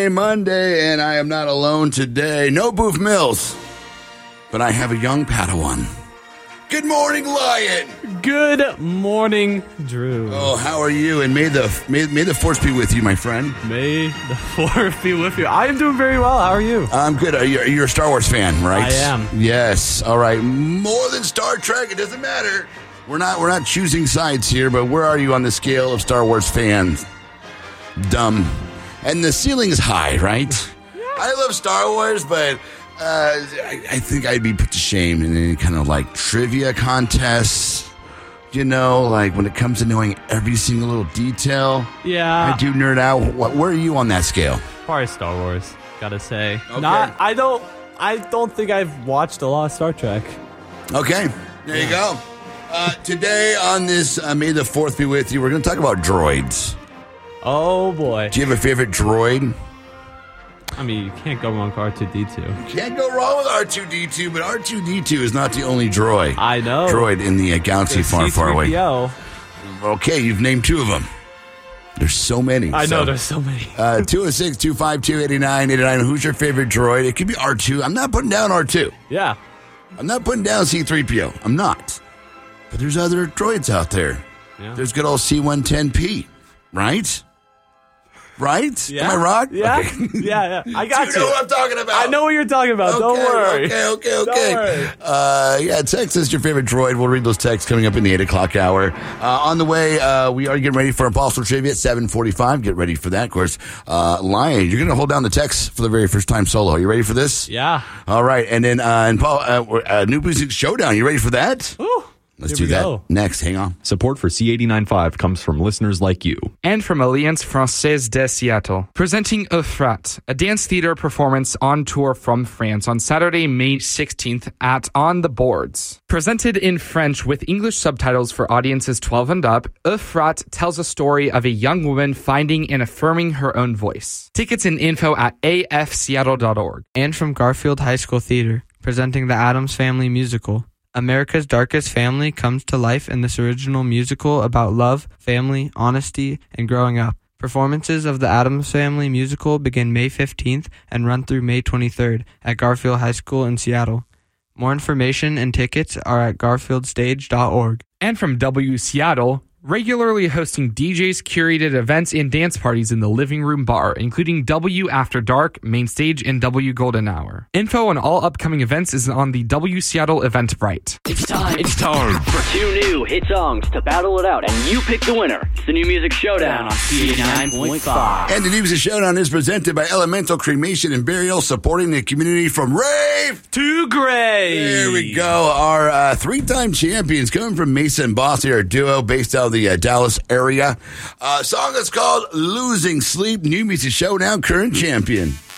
Monday, and I am not alone today. No Boof Mills, but I have a young Padawan. Good morning, Lion. Good morning, Drew. Oh, how are you? And may the force be with you, my friend. May the force be with you. I am doing very well. How are you? I'm good. You're a Star Wars fan, right? I am. Yes. All right. More than Star Trek. It doesn't matter. We're not choosing sides here, but where are you on the scale of Star Wars fans? Dumb. And the ceiling is high, right? Yeah. I love Star Wars, but I think I'd be put to shame in any kind of like trivia contests. You know, like when it comes to knowing every single little detail. Yeah. I do nerd out. Where are you on that scale? Probably Star Wars, gotta say. Okay. I don't think I've watched a lot of Star Trek. Okay, there you go. Today on this May the 4th be with you, we're going to talk about droids. Oh, boy. Do you have a favorite droid? I mean, you can't go wrong with R2-D2. You can't go wrong with R2-D2, but R2-D2 is not the only droid. I know. Droid in the galaxy far, far away. C-3PO. Okay, you've named two of them. There's so many. I know, there's so many. 206-252-8989. Who's your favorite droid? It could be R2. I'm not putting down R2. Yeah. I'm not putting down C-3PO. I'm not. But there's other droids out there. Yeah. There's good old C-110P, right? Right? Yeah. Am I wrong? Yeah. Okay. Yeah. I got you. You know what I'm talking about. I know what you're talking about. Don't worry. Okay. Don't worry. Text us your favorite droid. We'll read those texts coming up in the 8 o'clock hour. On the way, we are getting ready for Impossible Trivia at 7:45. Get ready for that. Of course, Lion, you're going to hold down the text for the very first time solo. Are you ready for this? Yeah. All right. And then, New Music Showdown. You ready for that? Ooh. Let's Here do we that go. next. Hang on. Support for C89.5 comes from listeners like you. And from Alliance Française de Seattle, presenting Euphrate, a dance theater performance on tour from France on Saturday, May 16th at On the Boards. Presented in French with English subtitles for audiences 12 and up, Euphrate tells a story of a young woman finding and affirming her own voice. Tickets and info at afseattle.org. And from Garfield High School Theater, presenting the Addams Family musical. America's Darkest Family comes to life in this original musical about love, family, honesty, and growing up. Performances of the Addams Family musical begin May 15th and run through May 23rd at Garfield High School in Seattle. More information and tickets are at garfieldstage.org. And from W Seattle, regularly hosting DJs, curated events, and dance parties in the Living Room Bar, including W After Dark, Main Stage, and W Golden Hour. Info on all upcoming events is on the W Seattle Eventbrite. It's time for two new hit songs to battle it out, and you pick the winner. It's the New Music Showdown on C89.5. And the New Music Showdown is presented by Elemental Cremation and Burial, supporting the community from rave to grave. There we go. Our three-time champions coming from Mesa and Bossy, our duo based out of the Dallas area. Song is called Losing Sleep. New Music Showdown, current champion.